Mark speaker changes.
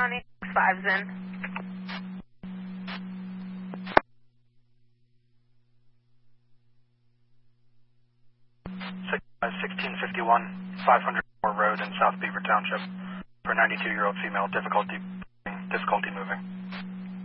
Speaker 1: County, 5's in.
Speaker 2: 1651, 500 Moore Road in South Beaver Township for a 92-year-old female, difficulty moving.